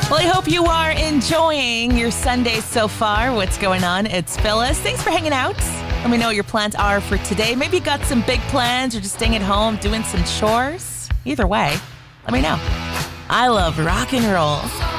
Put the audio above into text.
Well, I hope you are enjoying your Sunday so far. What's going on? It's Phyllis. Thanks for hanging out. Let me know what your plans are for today. Maybe you got some big plans or just staying at home doing some chores. Either way, let me know. I love rock and roll.